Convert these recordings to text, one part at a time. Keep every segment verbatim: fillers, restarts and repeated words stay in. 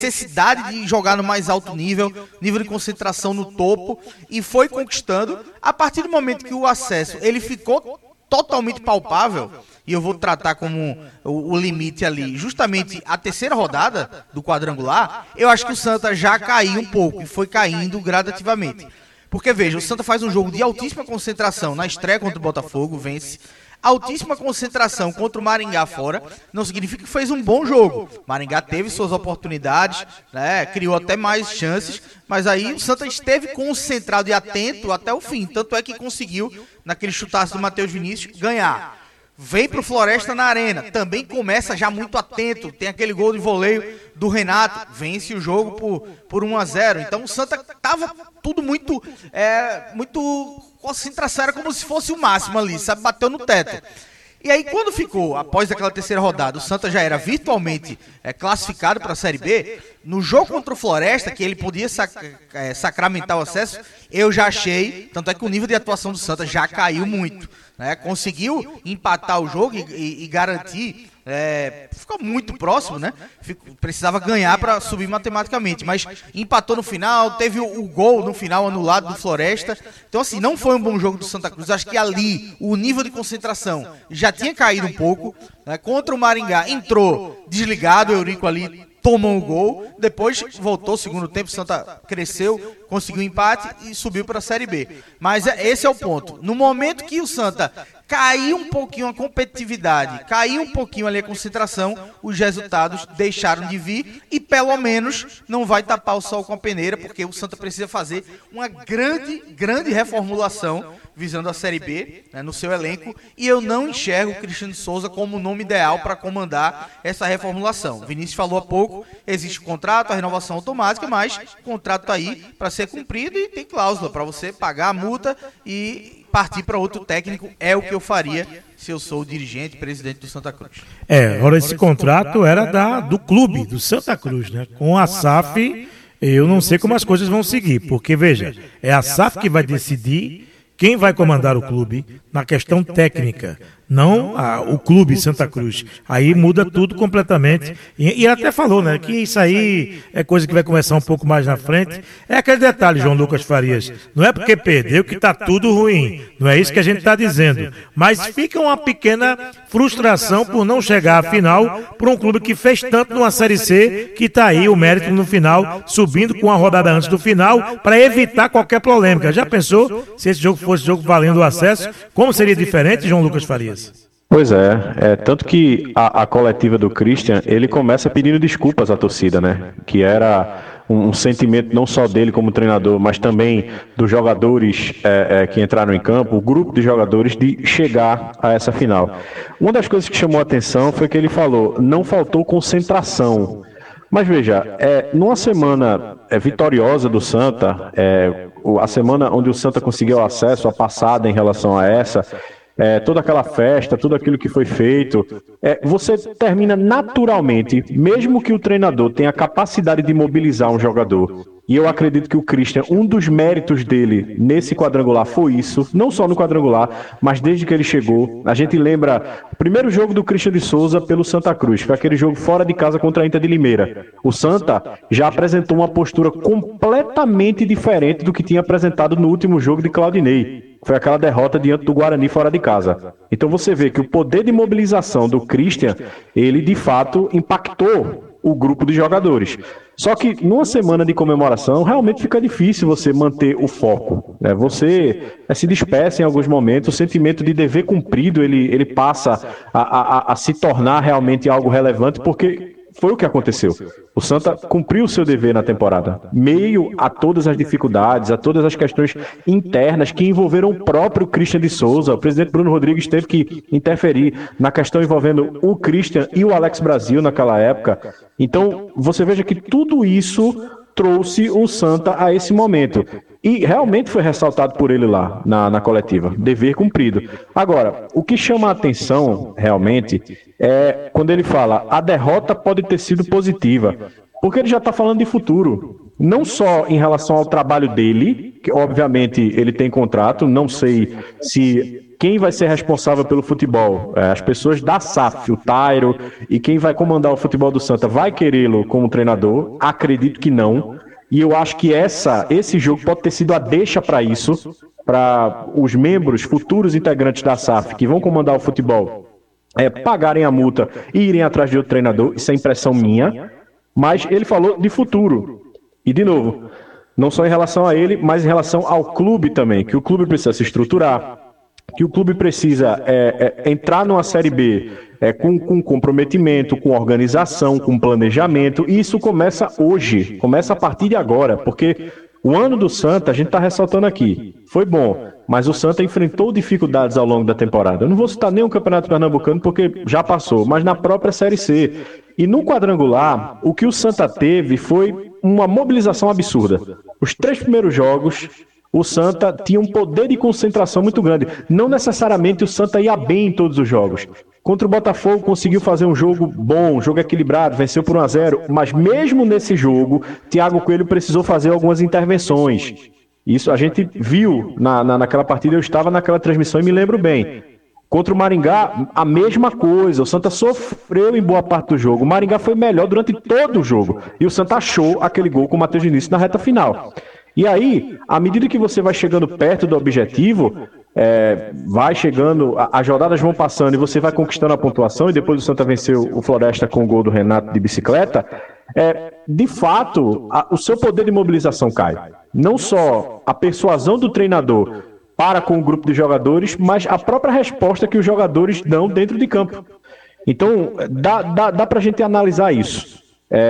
necessidade de jogar no mais alto nível, nível de concentração no topo, e foi conquistando. A partir do momento que o acesso ele ficou totalmente palpável, e eu vou tratar como o, o limite ali, justamente a terceira rodada do quadrangular, eu acho que o Santa já caiu um pouco, e foi caindo gradativamente. Porque, veja, o Santa faz um jogo de altíssima concentração na estreia contra o Botafogo, vence. Altíssima concentração contra o Maringá fora, não significa que fez um bom jogo. Maringá teve suas oportunidades, né, criou até mais chances, mas aí o Santa esteve concentrado e atento até o fim. Tanto é que conseguiu, naquele chutaço do Matheus Vinícius, ganhar. Vem pro Floresta na Arena, também começa já muito atento, tem aquele gol de voleio do Renato, vence o jogo por, por um a zero. Então o Santa tava tudo muito, é, muito concentração, era como se fosse o máximo ali, sabe, bateu no teto. E aí quando ficou, após aquela terceira rodada, o Santa já era virtualmente é, classificado para a Série B, no jogo contra o Floresta, que ele podia sac, é, sacramentar o acesso, eu já achei, tanto é que o nível de atuação do Santa já caiu muito. Né, conseguiu empatar o jogo e, e, e garantir, é, ficou muito próximo, né? Fico, precisava ganhar para subir matematicamente, mas empatou no final, teve o, o gol no final anulado do Floresta. Então, assim, não foi um bom jogo do Santa Cruz. Acho que ali o nível de concentração já tinha caído um pouco. Né? Contra o Maringá, entrou desligado, o Eurico ali tomou o gol, depois voltou, segundo tempo, o Santa cresceu, conseguiu empate e subiu para a Série B. Mas esse é o ponto. No momento que o Santa caiu um pouquinho a competitividade, caiu um pouquinho ali a concentração, os resultados deixaram de vir e pelo menos não vai tapar o sol com a peneira, porque o Santa precisa fazer uma grande, grande reformulação visando a Série B, né, no seu elenco, e eu não enxergo o Cristiano Souza como o nome ideal para comandar essa reformulação. O Vinícius falou há pouco, existe o contrato, a renovação automática, mas o contrato está aí para ser cumprido e tem cláusula para você pagar a multa e partir para outro técnico, é o que eu faria se eu sou o dirigente, presidente do Santa Cruz. É, agora esse contrato era da, do clube, do Santa Cruz, né? Com a S A F, eu não sei como as coisas vão seguir, porque, veja, é a S A F que vai decidir quem vai comandar o clube na questão técnica, não a, o clube Santa Cruz. Aí muda tudo completamente. E, e até falou, né, que isso aí é coisa que vai começar um pouco mais na frente. É aquele detalhe, João Lucas Farias. Não é porque perdeu que está tudo ruim. Não é isso que a gente está dizendo. Mas fica uma pequena frustração por não chegar à final por um clube que fez tanto numa Série C, que está aí o mérito no final, subindo com uma rodada antes do final, para evitar qualquer polêmica. Já pensou se esse jogo fosse jogo valendo o acesso? Como seria diferente, João Lucas Farias? Pois é, é tanto que a, a coletiva do Christian, ele começa pedindo desculpas à torcida, né? Que era um, um sentimento não só dele como treinador, mas também dos jogadores é, é, que entraram em campo, o grupo de jogadores, de chegar a essa final. Uma das coisas que chamou a atenção foi que ele falou, não faltou concentração. Mas veja, é, numa semana é, vitoriosa do Santa, é, a semana onde o Santa conseguiu acesso, a passada em relação a essa, é, toda aquela festa, tudo aquilo que foi feito, é, você termina naturalmente, mesmo que o treinador tenha a capacidade de mobilizar um jogador, e eu acredito que o Christian, um dos méritos dele nesse quadrangular foi isso, não só no quadrangular, mas desde que ele chegou. A gente lembra o primeiro jogo do Christian de Souza pelo Santa Cruz, foi aquele jogo fora de casa contra a Inter de Limeira. O Santa já apresentou uma postura completamente diferente do que tinha apresentado no último jogo de Claudinei. Foi aquela derrota diante do Guarani fora de casa. Então você vê que o poder de mobilização do Christian, ele de fato impactou o grupo de jogadores. Só que numa semana de comemoração, realmente fica difícil você manter o foco. Né? Você é, se dispersa em alguns momentos, o sentimento de dever cumprido, ele, ele passa a, a, a se tornar realmente algo relevante, porque foi o que aconteceu. O Santa cumpriu o seu dever na temporada, meio a todas as dificuldades, a todas as questões internas que envolveram o próprio Christian de Souza. O presidente Bruno Rodrigues teve que interferir na questão envolvendo o Christian e o Alex Brasil naquela época. Então, você veja que tudo isso trouxe o Santa a esse momento. E realmente foi ressaltado por ele lá na, na coletiva. Dever cumprido. Agora, o que chama a atenção realmente é quando ele fala a derrota pode ter sido positiva. Porque ele já está falando de futuro. Não só em relação ao trabalho dele, que obviamente ele tem contrato, não sei se quem vai ser responsável pelo futebol? É, as pessoas da S A F, o Tairo, e quem vai comandar o futebol do Santa vai querê-lo como treinador? Acredito que não. E eu acho que essa, esse jogo pode ter sido a deixa para isso, para os membros, futuros integrantes da S A F que vão comandar o futebol, é, pagarem a multa e irem atrás de outro treinador. Isso é impressão minha. Mas ele falou de futuro. E, de novo, não só em relação a ele, mas em relação ao clube também, que o clube precisa se estruturar, que o clube precisa é, é, entrar numa Série B é, com, com comprometimento, com organização, com planejamento, e isso começa hoje, começa a partir de agora, porque o ano do Santa, a gente está ressaltando aqui, foi bom, mas o Santa enfrentou dificuldades ao longo da temporada. Eu não vou citar nem o Campeonato Pernambucano, porque já passou, mas na própria Série C. E no quadrangular, o que o Santa teve foi uma mobilização absurda. Os três primeiros jogos, o Santa tinha um poder de concentração muito grande. Não necessariamente o Santa ia bem em todos os jogos. Contra o Botafogo conseguiu fazer um jogo bom, um jogo equilibrado, venceu por um a zero, mas mesmo nesse jogo, Thiago Coelho precisou fazer algumas intervenções. Isso a gente viu na, na, naquela partida, eu estava naquela transmissão e me lembro bem. Contra o Maringá, a mesma coisa, o Santa sofreu em boa parte do jogo, o Maringá foi melhor durante todo o jogo, e o Santa achou aquele gol com o Matheus Diniz na reta final. E aí, à medida que você vai chegando perto do objetivo, é, vai chegando, a, as rodadas vão passando e você vai conquistando a pontuação, e depois o Santa venceu o Floresta com o gol do Renato de bicicleta, é, de fato, a, o seu poder de mobilização cai. Não só a persuasão do treinador para com o grupo de jogadores, mas a própria resposta que os jogadores dão dentro de campo. Então, dá, dá, dá para a gente analisar isso.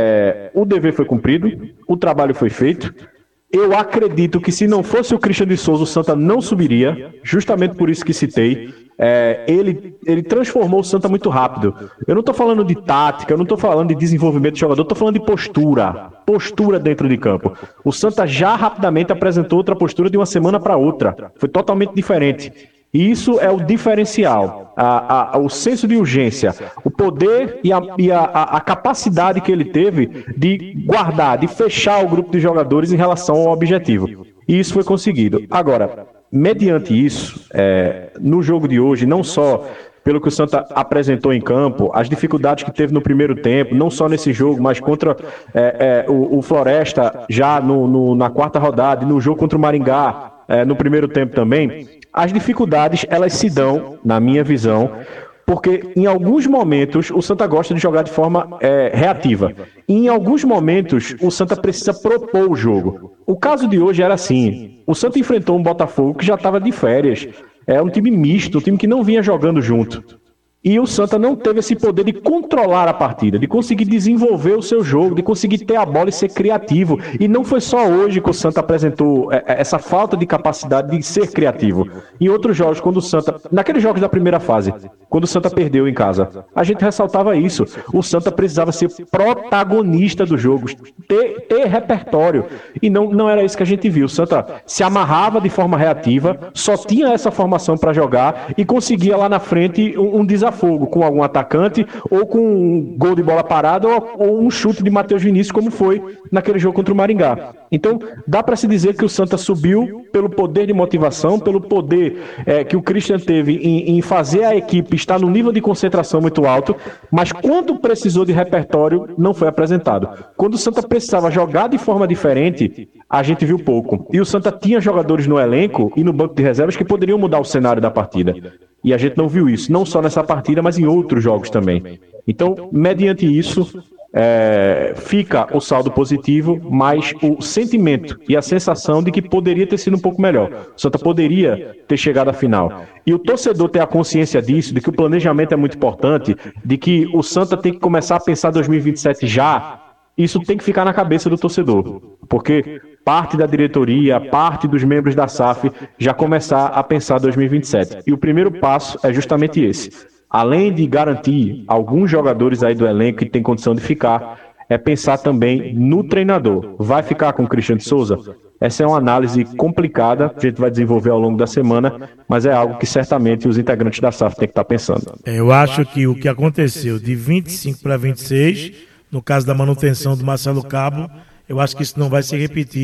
É, o dever foi cumprido, o trabalho foi feito. Eu acredito que se não fosse o Christian de Souza, o Santa não subiria, justamente por isso que citei. É, ele, ele transformou o Santa muito rápido. Eu não estou falando de tática, eu não estou falando de desenvolvimento de jogador, estou falando de postura. Postura dentro de campo. O Santa já rapidamente apresentou outra postura de uma semana para outra. Foi totalmente diferente. E isso é o diferencial, a, a, o senso de urgência, o poder e, a, e a, a capacidade que ele teve de guardar, de fechar o grupo de jogadores em relação ao objetivo. E isso foi conseguido. Agora, mediante isso, é, no jogo de hoje, não só pelo que o Santa apresentou em campo, as dificuldades que teve no primeiro tempo, não só nesse jogo, mas contra é, é, o, o Floresta já no, no, na quarta rodada, e no jogo contra o Maringá, é, no primeiro tempo também, as dificuldades, elas se dão, na minha visão, porque em alguns momentos o Santa gosta de jogar de forma é, reativa. E em alguns momentos o Santa precisa propor o jogo. O caso de hoje era assim, o Santa enfrentou um Botafogo que já estava de férias. É um time misto, um time que não vinha jogando junto. E o Santa não teve esse poder de controlar a partida, de conseguir desenvolver o seu jogo, de conseguir ter a bola e ser criativo. E não foi só hoje que o Santa apresentou essa falta de capacidade de ser criativo. Em outros jogos, quando o Santa... Naqueles jogos da primeira fase, quando o Santa perdeu em casa, a gente ressaltava isso. O Santa precisava ser protagonista do jogo, ter, ter repertório. E não, não era isso que a gente viu. O Santa se amarrava de forma reativa, só tinha essa formação para jogar e conseguia lá na frente um, um desafio fogo com algum atacante, ou com um gol de bola parada, ou, ou um chute de Matheus Vinícius, como foi naquele jogo contra o Maringá. Então, dá para se dizer que o Santa subiu pelo poder de motivação, pelo poder é, que o Christian teve em, em fazer a equipe estar num nível de concentração muito alto, mas quando precisou de repertório, não foi apresentado. Quando o Santa precisava jogar de forma diferente, a gente viu pouco. E o Santa tinha jogadores no elenco e no banco de reservas que poderiam mudar o cenário da partida. E a gente não viu isso, não só nessa partida, mas em outros jogos também. Então, mediante isso, é, fica o saldo positivo, mas o sentimento e a sensação de que poderia ter sido um pouco melhor. O Santa poderia ter chegado à final. E o torcedor ter a consciência disso, de que o planejamento é muito importante, de que o Santa tem que começar a pensar dois mil e vinte e sete já, isso tem que ficar na cabeça do torcedor. Porque parte da diretoria, parte dos membros da S A F já começar a pensar dois mil e vinte e sete. E o primeiro passo é justamente esse. Além de garantir alguns jogadores aí do elenco que tem condição de ficar, é pensar também no treinador. Vai ficar com o Christian de Souza? Essa é uma análise complicada, a gente vai desenvolver ao longo da semana, mas é algo que certamente os integrantes da S A F têm que estar pensando. Eu acho que o que aconteceu de vinte e cinco para vinte e seis, no caso da manutenção do Marcelo Cabo, eu acho que isso não vai se repetir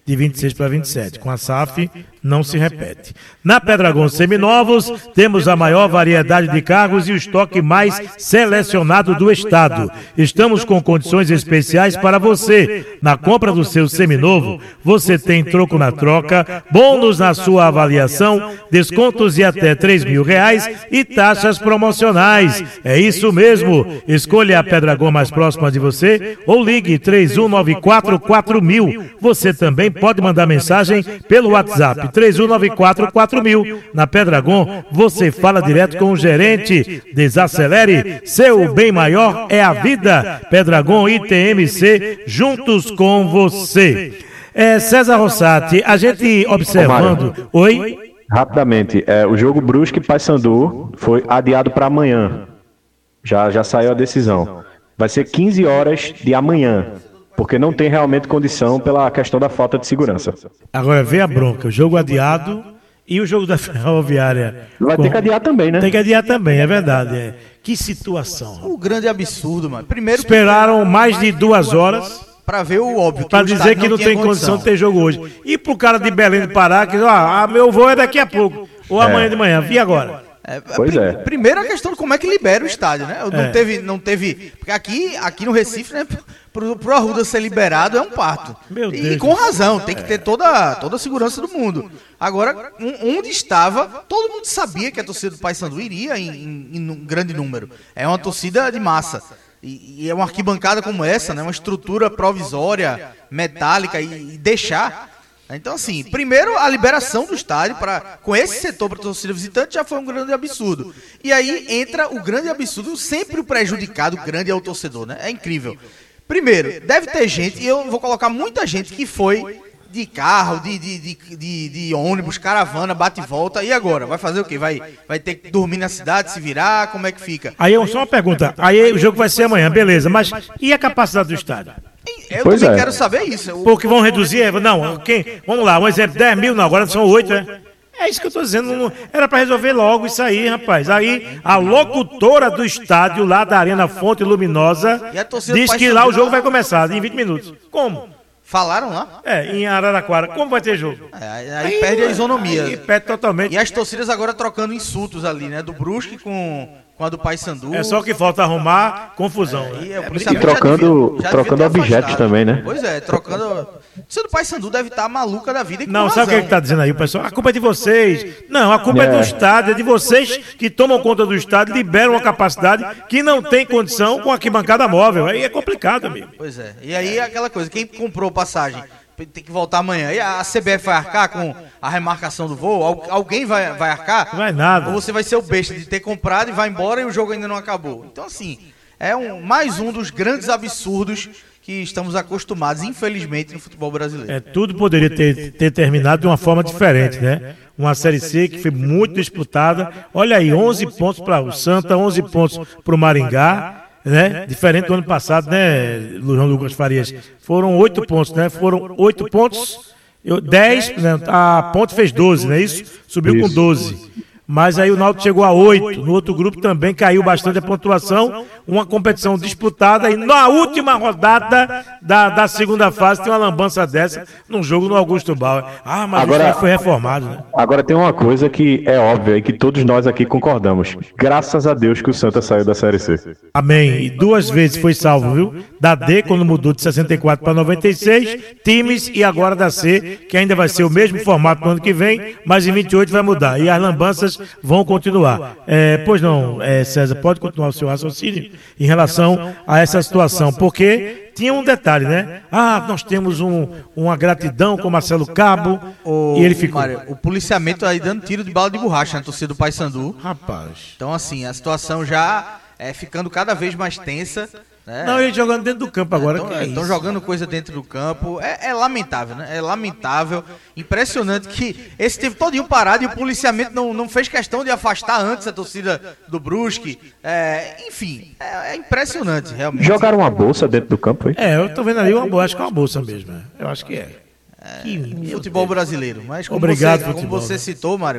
de vinte e seis para vinte e sete. Com a S A F, não se repete. Na Pedragon Seminovos, temos a maior variedade de carros e o estoque mais selecionado do estado. Estamos com condições especiais para você. Na compra do seu seminovo, você tem troco na troca, bônus na sua avaliação, descontos de até três mil reais e taxas promocionais. É isso mesmo. Escolha a Pedragon mais próxima de você ou ligue três um nove quatro quatro mil. Você também pode mandar mensagem pelo WhatsApp três um nove quatro quatro mil. Na Pedragon, você fala direto com o gerente. Desacelere, seu bem maior é a vida. Pedragon e T M C, juntos com você. É, César Rossati, a gente observando... Oi? Rapidamente, é, o jogo Brusque e Paysandu foi adiado para amanhã. Já, já saiu a decisão. Vai ser quinze horas de amanhã, porque não tem realmente condição pela questão da falta de segurança. Agora vê a bronca, o jogo adiado e o jogo da Ferroviária. Vai Com... ter que adiar também, né? Tem que adiar também, é verdade. É. Que situação. O grande absurdo, mano. Primeiro esperaram mais de duas horas para ver o óbvio. Para dizer que não, não tem condição. condição de ter jogo hoje. E pro cara de Belém do Pará, que ah, meu voo é daqui a pouco, ou é. amanhã de manhã, e agora? É, pois é. Primeiro a questão de como é que libera o estádio, né? Não, é. teve, não teve. Porque aqui, aqui no Recife, né? Pro, pro Arruda ser liberado é um parto. Meu Deus. E com razão, tem que ter toda, toda a segurança do mundo. Agora, um, onde estava, todo mundo sabia que a torcida do Paysandu iria em, em, em um grande número. É uma torcida de massa. E, e é uma arquibancada como essa, né? Uma estrutura provisória, metálica, e, e deixar. Então, assim, primeiro a liberação do estádio pra, com esse setor para a torcida visitante já foi um grande absurdo. E aí entra o grande absurdo, sempre o prejudicado grande é o torcedor, né? É incrível. Primeiro, deve ter gente, e eu vou colocar muita gente que foi de carro, de, de, de, de, de ônibus, caravana, bate e volta, e agora? Vai fazer o quê? Vai, vai ter que dormir na cidade, se virar? Como é que fica? Aí só uma pergunta, aí o jogo vai ser amanhã, beleza, mas e a capacidade do estádio? Eu pois também é. quero saber isso. Porque vão reduzir, não, quem, vamos lá, um exemplo, dez mil, não, agora são oito, né? É isso que eu estou dizendo, não, era para resolver logo isso aí, rapaz. Aí a locutora do estádio lá da Arena Fonte Luminosa diz que lá o jogo vai começar em vinte minutos. Como? Falaram lá? É, em Araraquara. Como vai ter jogo? É, aí, aí perde a isonomia. Aí perde totalmente. E as torcidas agora trocando insultos ali, né? Do Brusque com... com a do Paysandu. É só o que falta arrumar confusão. É, né? e, é, e trocando, devia, trocando objetos também, né? Pois é, trocando... Você do Paysandu deve estar maluca da vida e com Não, razão. sabe o que ele está dizendo aí, o pessoal? A culpa é de vocês. Não, a culpa é, é do estádio, é de vocês que tomam conta do estádio, liberam a capacidade que não tem condição com a arquibancada móvel. Aí é complicado, amigo. Pois é. E aí é aquela coisa, quem comprou passagem tem que voltar amanhã. E a C B F vai arcar com a remarcação do voo? Al- alguém vai, vai arcar? Vai nada. Ou você vai ser o besta de ter comprado e vai embora e o jogo ainda não acabou? Então, assim, é um, mais um dos grandes absurdos que estamos acostumados, infelizmente, no futebol brasileiro. É, tudo poderia ter, ter terminado de uma forma diferente, né? Uma Série C que foi muito disputada. Olha aí, onze pontos para o Santa, onze pontos para o Maringá. Né? Diferente do ano passado, né, João Lucas Farias? Foram oito pontos, né? Foram oito pontos, dez, né? A Ponte fez doze, não é isso? Subiu isso. com doze. Mas aí o Náutico chegou a oito. No outro grupo também caiu bastante a pontuação. Uma competição disputada. E na última rodada da, da segunda fase tem uma lambança dessa num jogo no Augusto Bauer. Ah, mas agora, o foi reformado, né? Agora tem uma coisa que é óbvia e que todos nós aqui concordamos. Graças a Deus que o Santa saiu da Série C. Amém. E duas vezes foi salvo, viu? Da D, quando mudou de sessenta e quatro para noventa e seis, times, e agora da C, que ainda vai ser o mesmo formato no ano que vem, mas em vinte e oito vai mudar. E as lambanças vão continuar. É, pois não, é, César, pode continuar o seu raciocínio em relação a essa situação, porque tinha um detalhe, né? Ah, nós temos um, uma gratidão com Marcelo Cabo, o, e ele ficou... Mário, o policiamento aí dando tiro de bala de borracha na torcida do Paysandu. Rapaz. Então, assim, a situação já é ficando cada vez mais tensa. É. Não, ele jogando dentro do campo agora. Estão é jogando coisa dentro do campo. É, é lamentável, né? É lamentável. Impressionante que esse tempo todinho parado e o policiamento não, não fez questão de afastar antes a torcida do Brusque. É, enfim, é, é impressionante, realmente. Jogaram uma bolsa dentro do campo, hein? É, eu tô vendo ali uma bolsa, acho que é uma bolsa mesmo. Eu acho que é. é que, futebol brasileiro. Mas como, Obrigado, você, como você citou, Mário,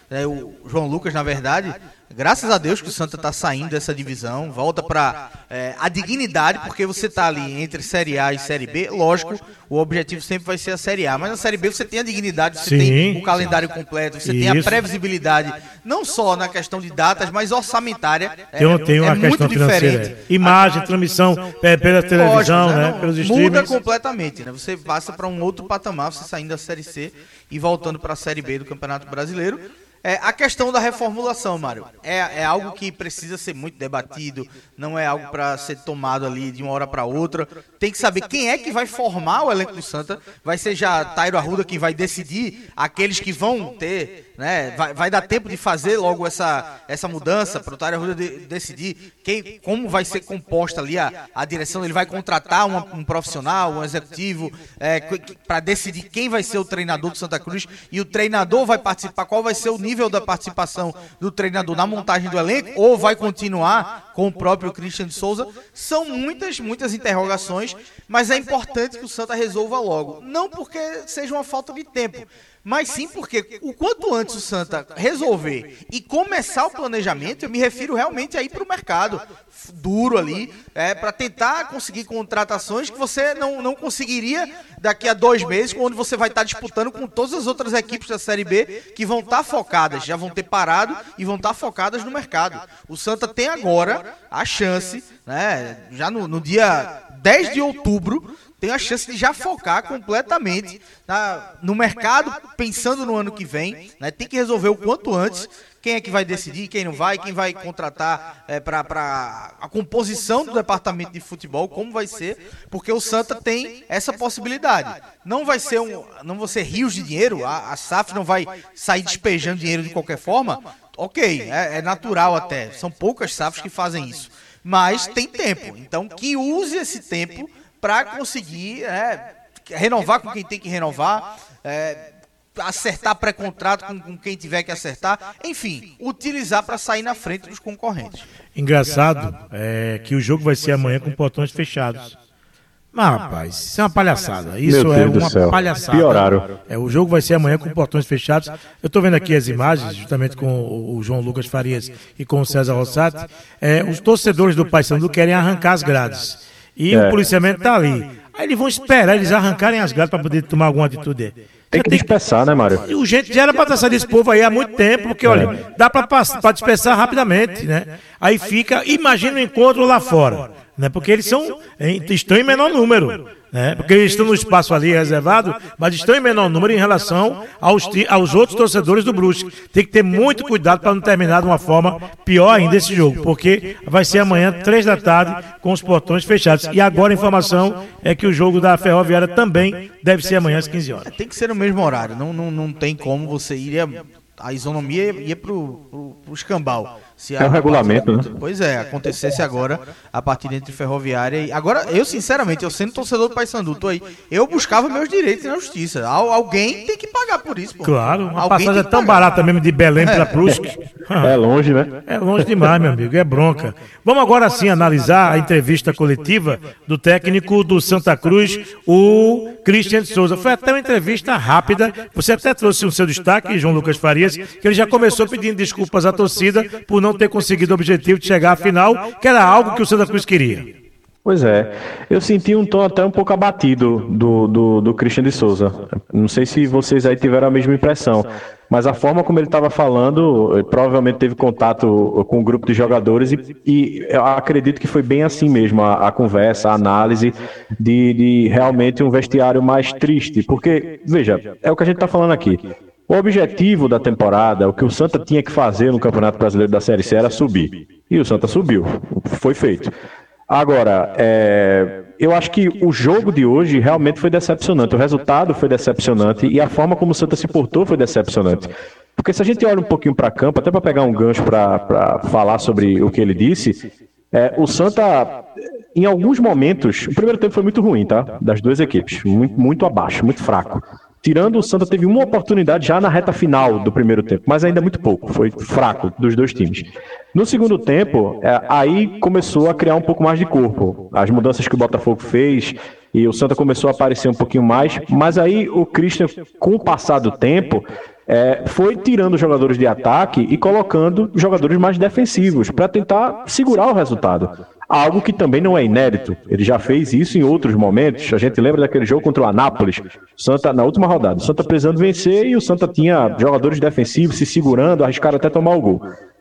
é, o João Lucas, na verdade, graças a Deus que o Santa está saindo dessa divisão, volta para é, a dignidade, porque você está ali entre Série A e Série B, lógico, o objetivo sempre vai ser a Série A, mas na Série B você tem a dignidade, você Sim. tem o calendário completo, você Isso. tem a previsibilidade, não só na questão de datas, mas orçamentária, é, tem, tem uma é questão muito diferente. É. Imagem, a, transmissão é, pela televisão, lógico, né, não, pelos muda streamings. Muda completamente, né? Você passa para um outro patamar, você saindo da Série C e voltando para a Série B do Campeonato Brasileiro. É, a questão da reformulação, Mário, é, é algo que precisa ser muito debatido, não é algo para ser tomado ali de uma hora para outra. Tem que saber quem é que vai formar o elenco do Santa. Vai ser já Tairo Arruda quem vai decidir aqueles que vão ter, né? Vai, vai dar tempo de fazer logo essa, essa mudança para o Tairo Arruda de, decidir quem, como vai ser composta ali a, a direção. Ele vai contratar uma, um profissional, um executivo, é, para decidir quem vai ser o treinador do Santa Cruz, e o treinador vai participar, qual vai ser o nível da participação do treinador na montagem do elenco, ou vai continuar com o próprio Christian de Souza. São muitas, muitas interrogações, mas é importante que o Santa resolva logo. Não porque seja uma falta de tempo, mas sim porque o quanto antes o Santa resolver e começar o planejamento, eu me refiro realmente aí para o mercado duro ali, é, para tentar conseguir contratações que você não, não conseguiria daqui a dois meses, quando você vai estar disputando com todas as outras equipes da Série B que vão estar focadas, já vão ter parado e vão estar focadas no mercado. O Santa tem agora a chance, né, já no, no dia dez de outubro, tem a chance de já focar completamente na, no mercado, pensando no ano que vem, né? Tem que resolver o quanto antes quem é que vai decidir, quem não vai, quem vai contratar é, para a composição do departamento de futebol, como vai ser, porque o Santa tem essa possibilidade. Não vai ser, um, não vai ser rios de dinheiro, a, a S A F não vai sair despejando dinheiro de qualquer forma, ok, é, é natural até, são poucas S A Fs que fazem isso, mas tem tempo, então que use esse tempo para conseguir é, renovar com quem tem que renovar, é, acertar pré-contrato com, com quem tiver que acertar, enfim, utilizar para sair na frente dos concorrentes. Engraçado é que o jogo vai ser amanhã com portões fechados. Mas, rapaz, isso é uma palhaçada. Isso é uma palhaçada. Pioraram. É, o jogo vai ser amanhã com portões fechados. Eu estou vendo aqui as imagens, justamente com o, o João Lucas Farias e com o César Rossati. É, os torcedores do Paysandu querem arrancar as grades. E é. o policiamento está ali. Aí eles vão esperar eles arrancarem as grades para poder tomar alguma atitude. Tem que dispersar, né, Mário? E o gente já era para traçar desse povo aí há muito tempo, porque, olha, dá para dispersar rapidamente, né? Aí fica, imagina o encontro lá fora, né? Porque eles são, estão em menor número, né? Porque eles estão no espaço ali reservado, mas estão em menor número em relação aos, aos outros torcedores do Brusque. Tem que ter muito cuidado para não terminar de uma forma pior ainda esse jogo, porque vai ser amanhã, três da tarde, com os portões fechados. E agora a informação é que o jogo da Ferroviária também deve ser amanhã às quinze horas. Tem que ser no mesmo horário, não, não, não tem como você ir, a, a isonomia ia para o escambau. Se é o regulamento, né? Pois é, acontecesse agora a partida entre Ferroviária e... Agora, eu sinceramente, eu sendo torcedor do Paysandu, tô aí, eu buscava meus direitos na justiça. Al, alguém tem que pagar por isso, pô. Claro, uma alguém passagem é tão barata mesmo de Belém é. para Brusque. É longe, né? É longe demais, meu amigo, é bronca. Vamos agora sim analisar a entrevista coletiva do técnico do Santa Cruz, o Christian de Souza. Foi até uma entrevista rápida, você até trouxe o seu destaque, João Lucas Farias, que ele já começou pedindo desculpas à torcida por não ter conseguido o objetivo de chegar à final, que era algo que o Santa Cruz queria. Pois é, eu senti um tom até um pouco abatido do, do, do Christian de Souza. Não sei se vocês aí tiveram a mesma impressão, mas a forma como ele estava falando, provavelmente teve contato com um grupo de jogadores e, e eu acredito que foi bem assim mesmo a, a conversa, a análise de, de realmente um vestiário mais triste, porque, veja, é o que a gente está falando aqui. O objetivo da temporada, o que o Santa tinha que fazer no Campeonato Brasileiro da Série C era subir. E o Santa subiu. Foi feito. Agora, é, eu acho que o jogo de hoje realmente foi decepcionante. O resultado foi decepcionante e a forma como o Santa se portou foi decepcionante. Porque se a gente olha um pouquinho para campo, até para pegar um gancho para falar sobre o que ele disse, é, o Santa, em alguns momentos, o primeiro tempo foi muito ruim, tá? Das duas equipes. Muito, muito abaixo, muito fraco. Tirando, o Santa teve uma oportunidade já na reta final do primeiro tempo, mas ainda muito pouco, foi fraco dos dois times. No segundo tempo, é, aí começou a criar um pouco mais de corpo. As mudanças que o Botafogo fez e o Santa começou a aparecer um pouquinho mais, mas aí o Christian, com o passar do tempo, é, foi tirando jogadores de ataque e colocando jogadores mais defensivos para tentar segurar o resultado. Algo que também não é inédito. Ele já fez isso em outros momentos. A gente lembra daquele jogo contra o Anápolis, Santa, na última rodada. O Santa precisando vencer e o Santa tinha jogadores defensivos se segurando, arriscaram até tomar o gol.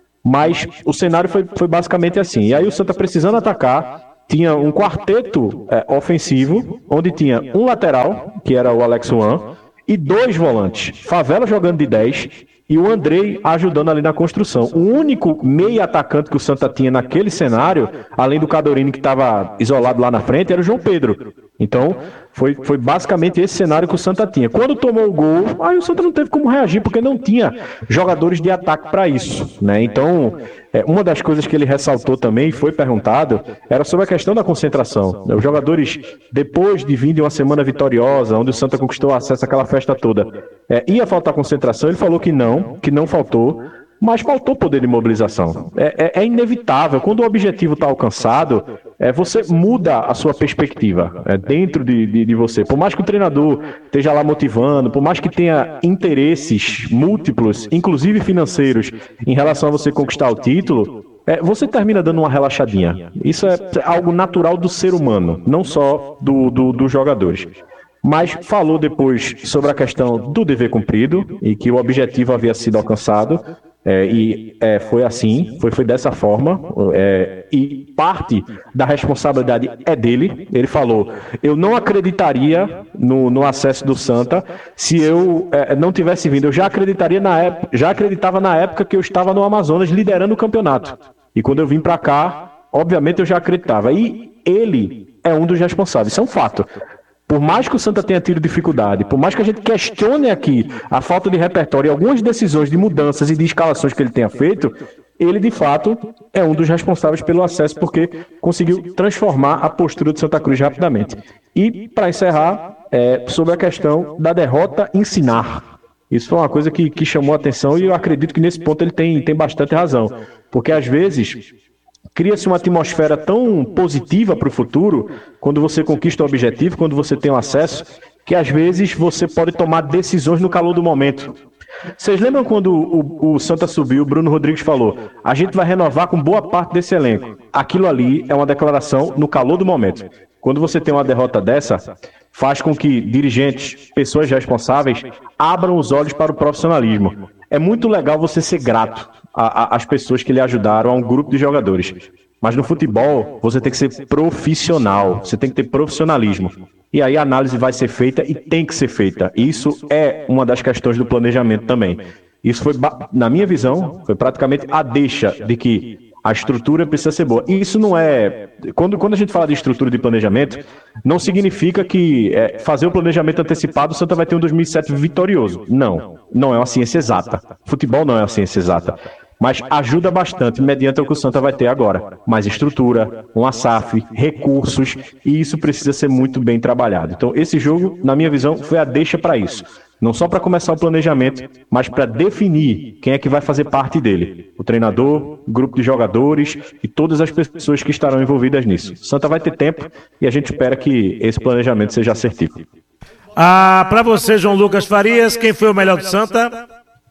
Mas o cenário foi, foi basicamente assim. E aí o Santa precisando atacar, tinha um quarteto é, ofensivo, onde tinha um lateral, que era o Alex One, e dois volantes. Favela jogando de dez e o Andrei ajudando ali na construção. O único meio atacante que o Santa tinha naquele cenário, além do Cadorini que estava isolado lá na frente, era o João Pedro. Então, foi, foi basicamente esse cenário que o Santa tinha. Quando tomou o gol, aí o Santa não teve como reagir, porque não tinha jogadores de ataque para isso, né? Então, é, uma das coisas que ele ressaltou também, foi perguntado, era sobre a questão da concentração. Os jogadores, depois de vir de uma semana vitoriosa, onde o Santa conquistou acesso àquela festa toda, é, ia faltar concentração? Ele falou que não, que não faltou, mas faltou poder de mobilização. É, é, é inevitável. Quando o objetivo está alcançado, é, você muda a sua perspectiva é, dentro de, de, de você. Por mais que o treinador esteja lá motivando, por mais que tenha interesses múltiplos, inclusive financeiros, em relação a você conquistar o título, é, você termina dando uma relaxadinha. Isso é algo natural do ser humano, não só do, do, dos jogadores. Mas falou depois sobre a questão do dever cumprido e que o objetivo havia sido alcançado. É, e é, foi assim, foi, foi dessa forma, é, e parte da responsabilidade é dele. Ele falou, eu não acreditaria no, no acesso do Santa se eu é, não tivesse vindo, eu já acreditaria na época, já acreditava na época que eu estava no Amazonas liderando o campeonato, e quando eu vim para cá, obviamente eu já acreditava, e ele é um dos responsáveis, isso é um fato. Por mais que o Santa tenha tido dificuldade, por mais que a gente questione aqui a falta de repertório e algumas decisões de mudanças e de escalações que ele tenha feito, ele de fato é um dos responsáveis pelo acesso, porque conseguiu transformar a postura do Santa Cruz rapidamente. E, para encerrar, é, sobre a questão da derrota ensinar. Isso foi uma coisa que, que chamou a atenção e eu acredito que nesse ponto ele tem, tem bastante razão. Porque às vezes cria-se uma atmosfera tão positiva para o futuro, quando você conquista o objetivo, quando você tem o acesso, que às vezes você pode tomar decisões no calor do momento. Vocês lembram quando o, o Santa subiu, o Bruno Rodrigues falou, a gente vai renovar com boa parte desse elenco. Aquilo ali é uma declaração no calor do momento. Quando você tem uma derrota dessa, faz com que dirigentes, pessoas responsáveis, abram os olhos para o profissionalismo. É muito legal você ser grato às pessoas que lhe ajudaram, a um grupo de jogadores. Mas no futebol, você tem que ser profissional, você tem que ter profissionalismo. E aí a análise vai ser feita e tem que ser feita. Isso é uma das questões do planejamento também. Isso foi, na minha visão, foi praticamente a deixa de que a estrutura precisa ser boa. E isso não é... Quando, quando a gente fala de estrutura de planejamento, não significa que é, fazer o planejamento antecipado, o Santa vai ter um dois mil e sete vitorioso. Não, não é uma ciência exata. Futebol não é uma ciência exata. Mas ajuda bastante, mediante o que o Santa vai ter agora. Mais estrutura, um S A F, recursos, e isso precisa ser muito bem trabalhado. Então, esse jogo, na minha visão, foi a deixa para isso. Não só para começar o planejamento, mas para definir quem é que vai fazer parte dele. O treinador, o grupo de jogadores e todas as pessoas que estarão envolvidas nisso. O Santa vai ter tempo e a gente espera que esse planejamento seja assertivo. Ah, para você, João Lucas Farias, quem foi o melhor do Santa?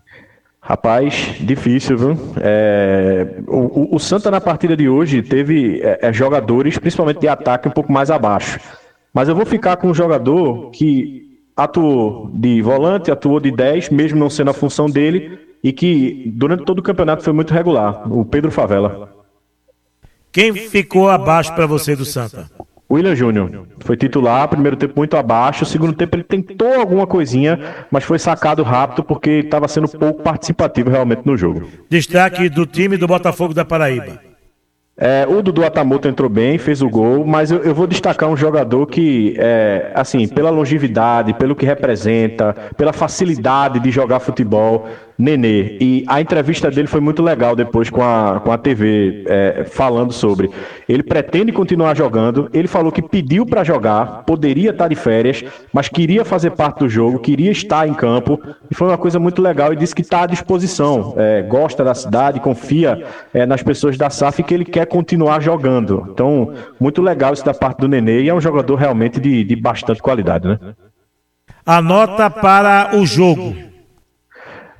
Rapaz, difícil, viu? É, o, o, o Santa na partida de hoje teve é, é, jogadores, principalmente de ataque, um pouco mais abaixo. Mas eu vou ficar com um jogador que atuou de volante, atuou de dez, mesmo não sendo a função dele, e que durante todo o campeonato foi muito regular, o Pedro Favela. Quem ficou abaixo para você do Santa? William Júnior. Foi titular, primeiro tempo muito abaixo, segundo tempo ele tentou alguma coisinha, mas foi sacado rápido porque estava sendo pouco participativo realmente no jogo. Destaque do time do Botafogo da Paraíba. É, o Dudu Atamoto entrou bem, fez o gol, mas eu, eu vou destacar um jogador que, é, assim, pela longevidade, pelo que representa, pela facilidade de jogar futebol, Nenê. E a entrevista dele foi muito legal depois com a, com a T V, é, falando sobre. Ele pretende continuar jogando, ele falou que pediu para jogar, poderia estar de férias, mas queria fazer parte do jogo, queria estar em campo, e foi uma coisa muito legal, e disse que está à disposição, é, gosta da cidade, confia é, nas pessoas da S A F e que ele quer continuar jogando. Então, muito legal isso da parte do Nenê, e é um jogador realmente de, de bastante qualidade, né? A nota para o jogo.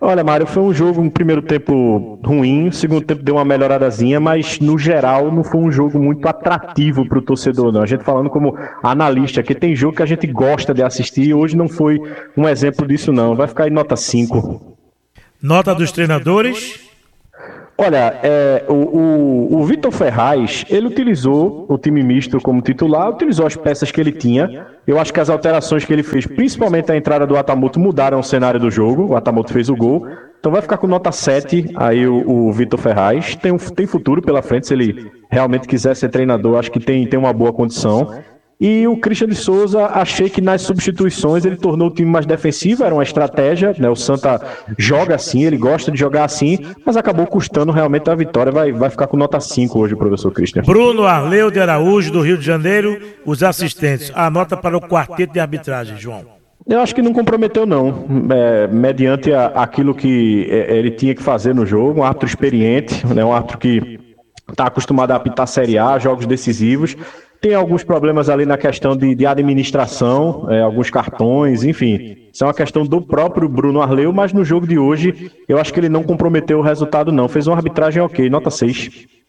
Olha, Mário, foi um jogo, um primeiro tempo ruim, segundo tempo deu uma melhoradazinha, mas no geral não foi um jogo muito atrativo para o torcedor, não. A gente falando como analista, que tem jogo que a gente gosta de assistir, hoje não foi um exemplo disso, não. Vai ficar em nota cinco. Nota dos treinadores? Olha, é, o, o, o Vitor Ferraz, ele utilizou o time misto como titular, utilizou as peças que ele tinha. Eu acho que as alterações que ele fez, principalmente a entrada do Atamoto, mudaram o cenário do jogo. O Atamoto fez o gol. Então vai ficar com nota sete aí o, o Vitor Ferraz. Tem, um, tem futuro pela frente, se ele realmente quiser ser treinador, acho que tem, tem uma boa condição. E o Christian de Souza, achei que nas substituições ele tornou o time mais defensivo, era uma estratégia, né? O Santa joga assim, ele gosta de jogar assim, mas acabou custando realmente a vitória, vai, vai ficar com nota cinco hoje o professor Christian. Bruno Arleu de Araújo, do Rio de Janeiro, os assistentes, a nota para o quarteto de arbitragem, João. Eu acho que não comprometeu não, é, mediante a, aquilo que é, ele tinha que fazer no jogo, um árbitro experiente, né? Um árbitro que está acostumado a apitar Série A, jogos decisivos. Tem alguns problemas ali na questão de, de administração, é, alguns cartões, enfim. Isso é uma questão do próprio Bruno Arleu, mas no jogo de hoje eu acho que ele não comprometeu o resultado não. Fez uma arbitragem ok, nota seis.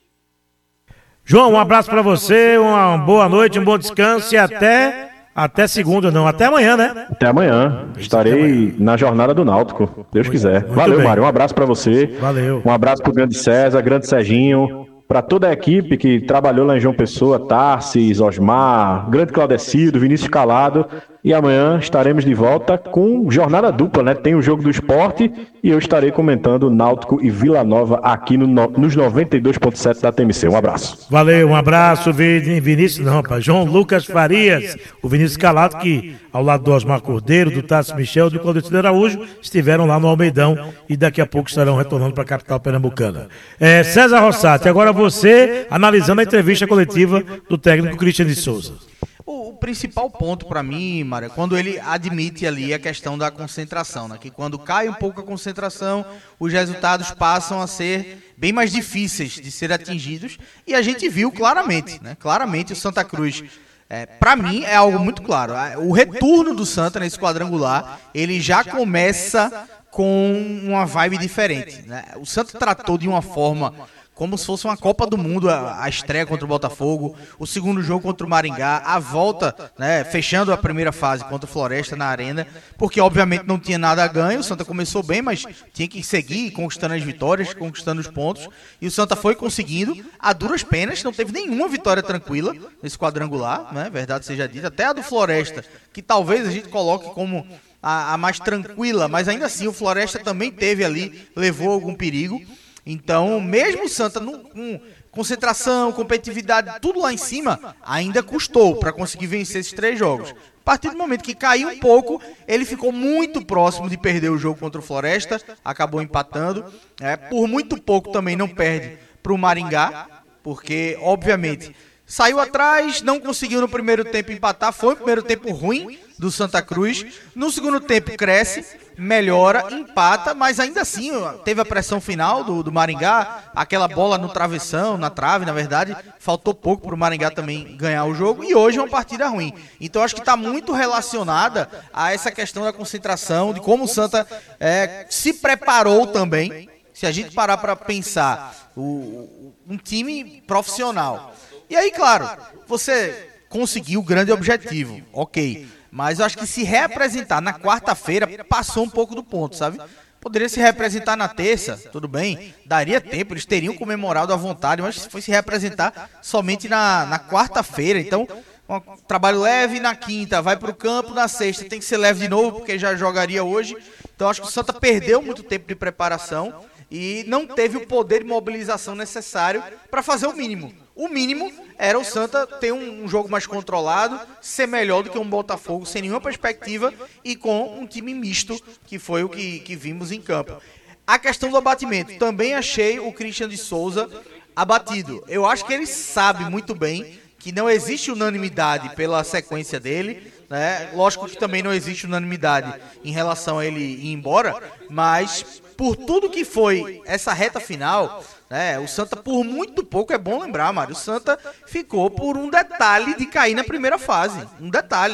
João, um abraço para você, uma boa noite, um bom descanso e até, até segunda, não, até amanhã, né? Até amanhã. Estarei na jornada do Náutico, Deus quiser. Muito Valeu, bem. Mário. Um abraço para você. Valeu. Um abraço pro grande César, grande Serginho. Para toda a equipe que trabalhou lá em João Pessoa, Tarsis, Osmar, grande Claudecido, Vinícius Calado. E amanhã estaremos de volta com jornada dupla, né? Tem o jogo do esporte e eu estarei comentando Náutico e Vila Nova aqui no, nos noventa e dois ponto sete da T M C. Um abraço. Valeu, um abraço, Vin- Vinícius, não, rapaz, João Lucas Farias, o Vinícius Calado, que ao lado do Osmar Cordeiro, do Tássio Michel, do Claudecido Araújo, estiveram lá no Almeidão e daqui a pouco estarão retornando para a capital pernambucana. É, César Rossati, agora você analisando a entrevista coletiva do técnico Christian de Souza. O, o principal ponto para mim, Mário, é quando ele admite ali a questão da concentração, né? Que quando cai um pouco a concentração, os resultados passam a ser bem mais difíceis de ser atingidos. E a gente viu claramente, né? Claramente o Santa Cruz, é, para mim, é algo muito claro. O retorno do Santa nesse quadrangular, ele já começa com uma vibe diferente, né? O Santa tratou de uma forma como se fosse uma Copa do Mundo, a, a estreia contra o Botafogo, o segundo jogo contra o Maringá, a volta, né, fechando a primeira fase contra o Floresta na Arena, porque obviamente não tinha nada a ganho, o Santa começou bem, mas tinha que seguir conquistando as vitórias, conquistando os pontos, e o Santa foi conseguindo, a duras penas, não teve nenhuma vitória tranquila nesse quadrangular, né, verdade seja dita, até a do Floresta, que talvez a gente coloque como a, a mais tranquila, mas ainda assim o Floresta também teve ali, levou algum perigo. Então, mesmo o Santa no, com concentração, competitividade, tudo lá em cima, ainda custou para conseguir vencer esses três jogos. A partir do momento que caiu um pouco, ele ficou muito próximo de perder o jogo contra o Floresta, acabou empatando. É, por muito pouco também não perde para o Maringá, porque, obviamente, saiu atrás, não conseguiu no primeiro tempo empatar, foi um primeiro tempo ruim do Santa Cruz. No segundo tempo cresce, melhora, empata, mas ainda assim teve a pressão final do, do Maringá, aquela bola no travessão, na trave, na verdade, faltou pouco para o Maringá também ganhar o jogo, e hoje é uma partida ruim. Então acho que está muito relacionada a essa questão da concentração, de como o Santa é, se preparou também. Se a gente parar para pensar, o, um time profissional. E aí, claro, você conseguiu o grande objetivo, ok. Mas eu acho que se reapresentar na quarta-feira passou um pouco do ponto, sabe? Poderia se reapresentar na terça, tudo bem, daria tempo, eles teriam comemorado à vontade, mas foi se reapresentar somente na, na quarta-feira. Então, um trabalho leve na quinta, vai para o campo na sexta, tem que ser leve de novo, porque já jogaria hoje. Então, acho que o Santa perdeu muito tempo de preparação e não teve o poder de mobilização necessário para fazer o mínimo. O mínimo era o Santa ter um, um jogo mais controlado, ser melhor do que um Botafogo, sem nenhuma perspectiva, e com um time misto, que foi o que, que vimos em campo. A questão do abatimento, também achei o Christian de Souza abatido. Eu acho que ele sabe muito bem que não existe unanimidade pela sequência dele, né? Lógico que também não existe unanimidade em relação a ele ir embora, mas por tudo que foi essa reta final, né, o Santa por muito pouco, é bom lembrar, Mário, o Santa ficou por um detalhe de cair na primeira fase, um detalhe.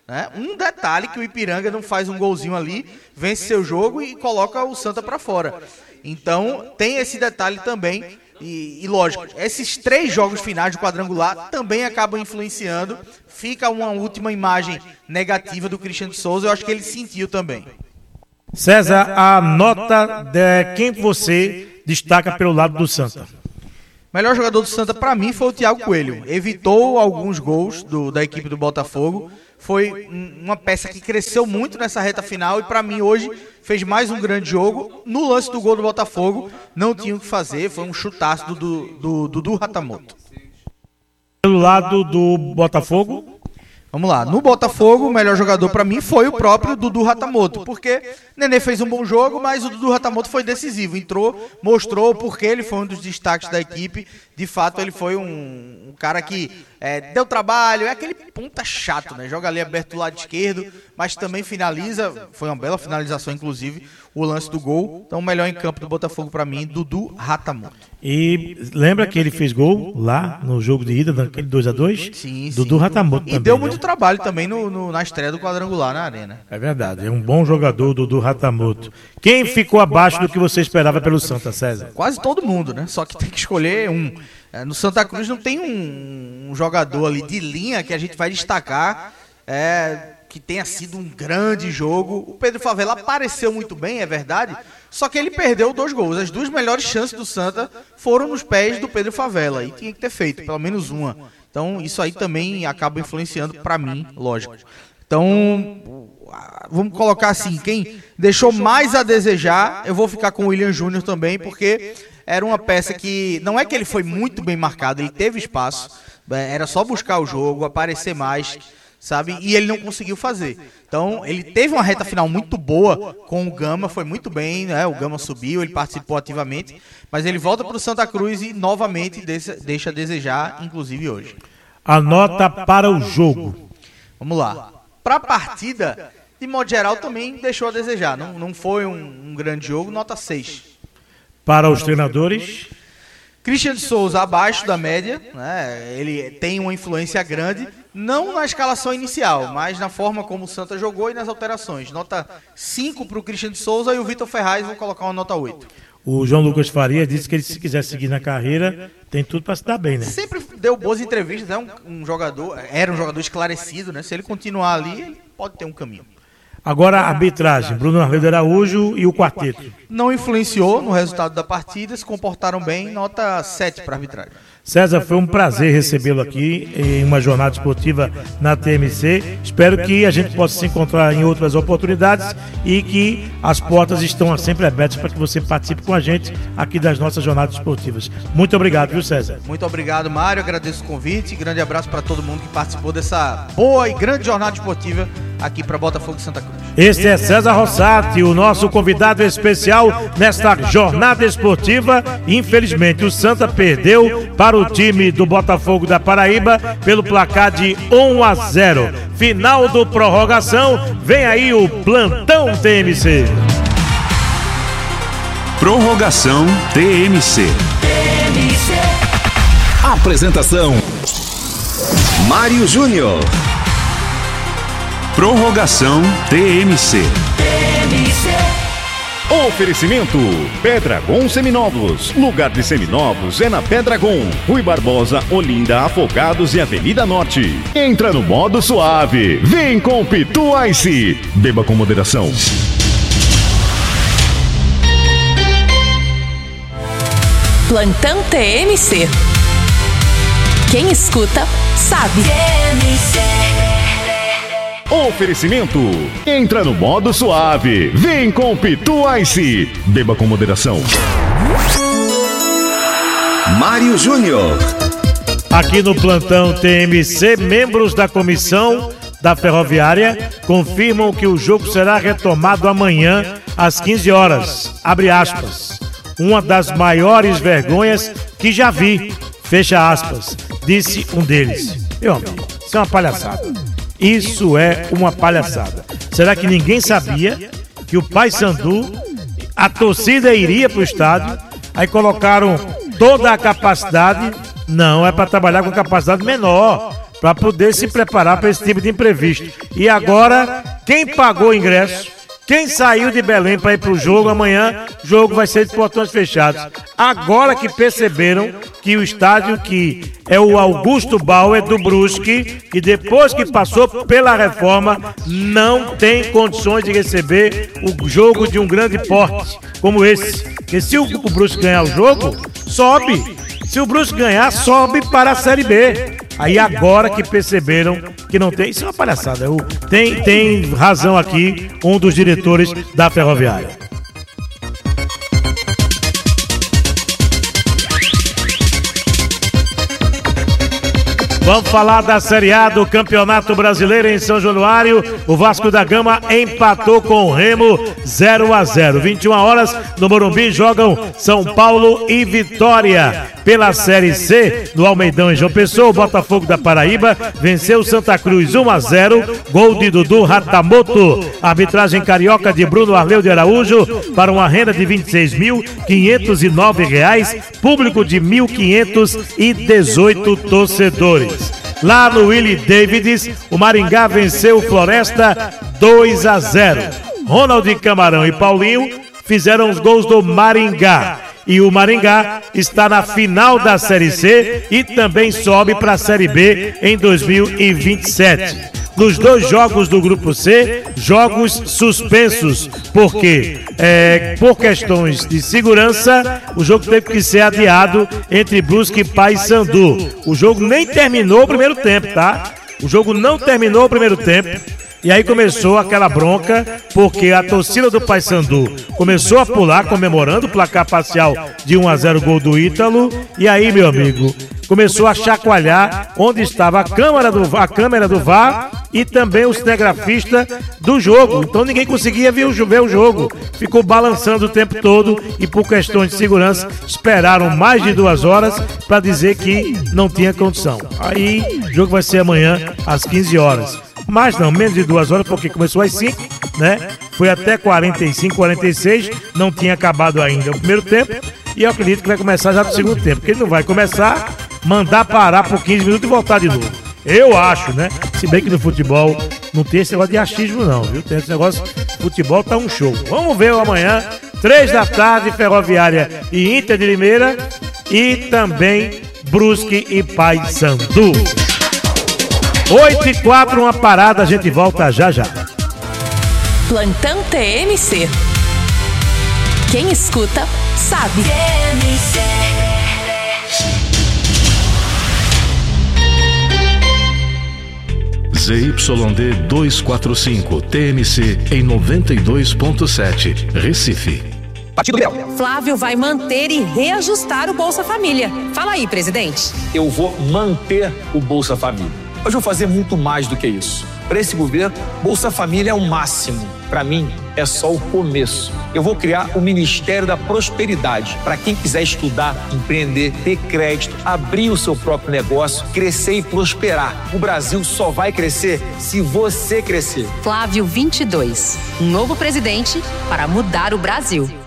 Né? Um detalhe que o Ipiranga não faz um golzinho ali, vence seu jogo e coloca o Santa para fora. Então, tem esse detalhe também. E, e lógico, esses três jogos finais do quadrangular também acabam influenciando. Fica uma última imagem negativa do Christian de Souza. Eu acho que ele sentiu também. César, a nota de quem você destaca pelo lado do Santa? O melhor jogador do Santa, para mim, foi o Thiago Coelho. Evitou alguns gols do, da equipe do Botafogo. Foi uma peça que cresceu muito nessa reta final e, para mim, hoje fez mais um grande jogo. No lance do gol do Botafogo, não tinha o que fazer. Foi um chutaço do Dudu do, do, do Hatamoto. Pelo lado do Botafogo? Vamos lá, no Botafogo, o melhor jogador para mim foi o próprio Dudu Hatamoto, porque Nenê fez um bom jogo, mas o Dudu Hatamoto foi decisivo, entrou, mostrou porque ele foi um dos destaques da equipe. De fato, ele foi um, um cara que é, deu trabalho, é aquele ponta chato, né? Joga ali aberto do lado esquerdo, mas também finaliza, foi uma bela finalização, inclusive, o lance do gol. Então, o melhor em campo do Botafogo para mim, Dudu Hatamoto. E lembra que ele fez gol lá no jogo de ida, naquele dois a dois? Sim, Dudu sim. Hatamoto também. E deu né? muito trabalho também no, no, na estreia do quadrangular na Arena. É verdade, é um bom jogador, Dudu Hatamoto. Quem ficou abaixo do que você esperava pelo Santa, César? Quase todo mundo, né? Só que tem que escolher um. No Santa Cruz não tem um, um jogador ali de linha que a gente vai destacar, é, que tenha sido um grande jogo. O Pedro Favela apareceu muito bem, é verdade, só que ele perdeu dois gols. As duas melhores chances do Santa foram nos pés do Pedro Favela e tinha que ter feito pelo menos uma. Então isso aí também acaba influenciando para mim, lógico. Então, vamos colocar assim, quem deixou mais a desejar, eu vou ficar com o William Júnior também, porque era uma peça que, não é que ele foi muito bem marcado, ele teve espaço, era só buscar o jogo, aparecer mais, sabe? E ele não conseguiu fazer. Então, ele teve uma reta final muito boa com o Gama, foi muito bem, né? O Gama subiu, ele participou ativamente, mas ele volta para o Santa Cruz e novamente deixa a desejar, inclusive hoje. A nota para o jogo. Vamos lá. Para a partida, de modo geral, também deixou a desejar. Não, não foi um, um grande jogo, nota seis. Para os treinadores? Christian de Souza abaixo da média, né? Ele tem uma influência grande, não na escalação inicial, mas na forma como o Santa jogou e nas alterações. Nota cinco para o Christian de Souza e o Vitor Ferraz vão colocar uma nota oito. O João Lucas Faria disse que ele, se quiser seguir na carreira, tem tudo para se dar bem, né? Sempre deu boas entrevistas, é um, um jogador, era um jogador esclarecido, né? Se ele continuar ali, ele pode ter um caminho. Agora a arbitragem, Bruno Arlindo Araújo e o quarteto. Não influenciou no resultado da partida, se comportaram bem, nota sete para a arbitragem. César, foi um prazer recebê-lo aqui em uma jornada esportiva na T M C. Espero que a gente possa se encontrar em outras oportunidades e que as portas estão sempre abertas para que você participe com a gente aqui das nossas jornadas esportivas. Muito obrigado, viu, César? Muito obrigado, Mário. Agradeço o convite. Grande abraço para todo mundo que participou dessa boa e grande jornada esportiva aqui para Botafogo de Santa Cruz. Este é César Rossati, o nosso convidado especial nesta jornada esportiva. Infelizmente, o Santa perdeu para o time do Botafogo da Paraíba pelo placar de um a zero. Final do prorrogação, vem aí o Plantão T M C. Prorrogação T M C. Apresentação: Mário Júnior. Prorrogação T M C. Oferecimento: Pedragon Seminovos. Lugar de seminovos é na Pedragon. Rui Barbosa, Olinda, Afogados e Avenida Norte. Entra no modo suave. Vem com Pitu Ice. Beba com moderação. Plantão T M C. Quem escuta, sabe. Oferecimento: entra no modo suave. Vem com Pitu Ice. Beba com moderação. Mário Júnior. Aqui no Plantão T M C, membros da comissão da Ferroviária confirmam que o jogo será retomado amanhã às quinze horas. Abre aspas. Uma das maiores vergonhas que já vi. Fecha aspas. Disse um deles. Meu amigo, isso é uma palhaçada. Isso é uma palhaçada. Será que ninguém sabia que o Paysandu, a torcida iria para o estádio, aí colocaram toda a capacidade? Não, é para trabalhar com capacidade menor. para poder se preparar para esse tipo de imprevisto. E agora, quem pagou o ingresso, quem saiu de Belém para ir para o jogo, amanhã o jogo vai ser de portões fechados. Agora que perceberam que o estádio, que é o Augusto Bauer do Brusque, que depois que passou pela reforma, não tem condições de receber o jogo de um grande porte como esse. Porque se o, o Brusque ganhar o jogo, sobe. Se o Brusque ganhar, sobe para a Série B. Aí agora que perceberam que não tem, isso é uma palhaçada. Tem, tem razão aqui um dos diretores da Ferroviária. Vamos falar da Série A do Campeonato Brasileiro em São Januário. O Vasco da Gama empatou com o Remo zero a zero. vinte e uma horas no Morumbi jogam São Paulo e Vitória. Pela Série C, no Almeidão em João Pessoa, o Botafogo da Paraíba venceu Santa Cruz um a zero. Gol de Dudu Ratamoto. Arbitragem carioca de Bruno Arleu de Araújo para uma renda de vinte e seis mil quinhentos e nove reais. Público de mil quinhentos e dezoito torcedores. Lá no Willie Davids, o Maringá venceu o Floresta dois a zero. Ronald Camarão e Paulinho fizeram os gols do Maringá. E o Maringá está na final da Série C e também sobe para a Série B em dois mil e vinte e sete. Nos dois jogos do Grupo C, jogos suspensos, porque é, por questões de segurança, o jogo teve que ser adiado entre Brusque e Paysandu. O jogo nem terminou o primeiro tempo, tá? O jogo não terminou o primeiro tempo. E aí começou aquela bronca, porque a torcida do Paysandu começou a pular, comemorando o placar parcial de um a zero gol do Ítalo. E aí, meu amigo, começou a chacoalhar onde estava a câmera do, a câmera do V A R e também o cinegrafista do jogo. Então ninguém conseguia ver o, ver o jogo. Ficou balançando o tempo todo e por questões de segurança esperaram mais de duas horas para dizer que não tinha condição. Aí o jogo vai ser amanhã às quinze horas. Mas não, menos de duas horas, porque começou às cinco, né? Foi até quarenta e cinco, quarenta e seis, não tinha acabado ainda o primeiro tempo. E eu acredito que vai começar já no segundo tempo, porque ele não vai começar, mandar parar por quinze minutos e voltar de novo. Eu acho, né? Se bem que no futebol não tem esse negócio de achismo não, viu? Tem esse negócio, futebol tá um show. Vamos ver amanhã, três da tarde, Ferroviária e Inter de Limeira e também Brusque e Paysandu. oito e quatro, uma parada, a gente volta já já. Plantão T M C. Quem escuta, sabe. T M C. Z Y D duzentos e quarenta e cinco, T M C em noventa e dois ponto sete, Recife. Partido Liberal. Flávio vai manter e reajustar o Bolsa Família. Fala aí, presidente. Eu vou manter o Bolsa Família. Mas vou fazer muito mais do que isso. Para esse governo, Bolsa Família é o máximo. Para mim, é só o começo. Eu vou criar o Ministério da Prosperidade para quem quiser estudar, empreender, ter crédito, abrir o seu próprio negócio, crescer e prosperar. O Brasil só vai crescer se você crescer. Flávio vinte e dois, um novo presidente para mudar o Brasil.